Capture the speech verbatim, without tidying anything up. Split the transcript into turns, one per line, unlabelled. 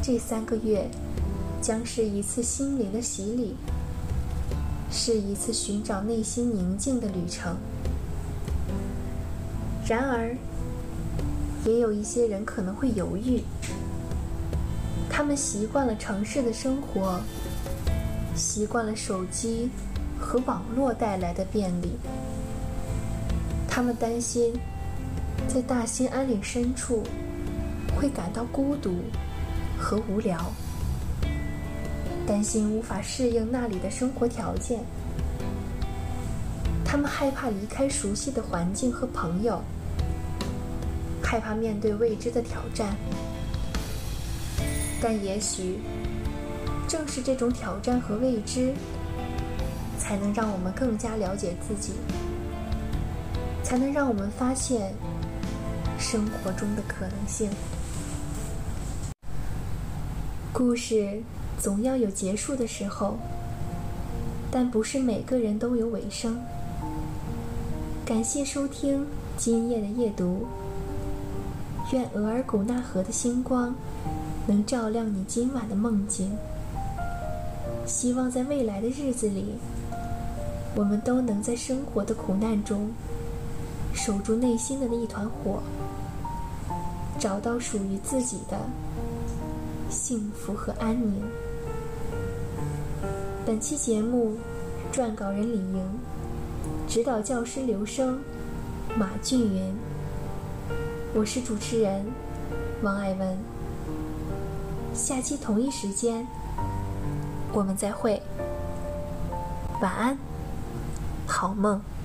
这三个月将是一次心灵的洗礼，是一次寻找内心宁静的旅程。然而，也有一些人可能会犹豫，他们习惯了城市的生活，习惯了手机和网络带来的便利，他们担心在大兴安岭深处会感到孤独和无聊，担心无法适应那里的生活条件，他们害怕离开熟悉的环境和朋友，害怕面对未知的挑战。但也许正是这种挑战和未知，才能让我们更加了解自己，才能让我们发现生活中的可能性。故事总要有结束的时候，但不是每个人都有尾声。感谢收听今夜的夜读，愿额尔古纳河的星光能照亮你今晚的梦境。希望在未来的日子里，我们都能在生活的苦难中守住内心的那一团火，找到属于自己的幸福和安宁。本期节目撰稿人李莹，指导教师刘生、马俊云，我是主持人王爱文。下期同一时间我们再会，晚安，好梦。